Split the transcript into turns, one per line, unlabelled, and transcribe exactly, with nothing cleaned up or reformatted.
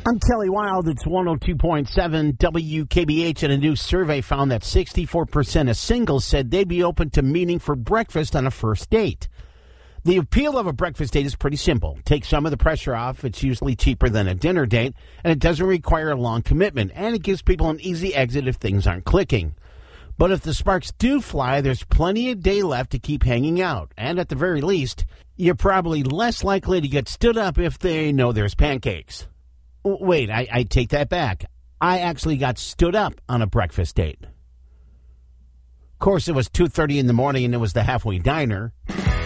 I'm Kelly Wild. It's one oh two point seven W K B H, and a new survey found that sixty-four percent of singles said they'd be open to meeting for breakfast on a first date. The appeal of a breakfast date is pretty simple. Take some of the pressure off. It's usually cheaper than a dinner date, and it doesn't require a long commitment, and it gives people an easy exit if things aren't clicking. But if the sparks do fly, there's plenty of day left to keep hanging out, and at the very least, you're probably less likely to get stood up if they know there's pancakes. Wait, I, I take that back. I actually got stood up on a breakfast date. Of course, it was two thirty in the morning, and it was the Halfway Diner.